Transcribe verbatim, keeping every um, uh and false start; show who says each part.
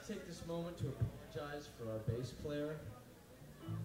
Speaker 1: take this moment to apologize for our bass player.